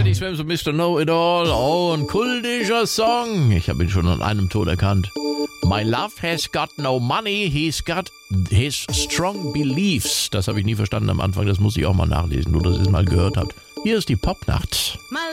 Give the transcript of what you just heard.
Teddy Swims und Mr. Know-It-All. Oh, ein kultischer Song. Ich habe ihn schon an einem Ton erkannt. My love has got no money, he's got his strong beliefs. Das habe ich nie verstanden am Anfang, das muss ich auch mal nachlesen, nur dass ihr es mal gehört habt. Hier ist die Popnacht. My